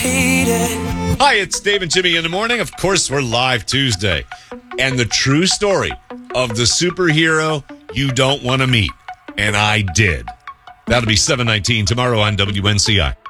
repeat it. Hi, it's Dave and Jimmy in the morning. Of course, we're live Tuesday. And the true story of the superhero you don't want to meet. And I did. That'll be 7:19 tomorrow on WNCI.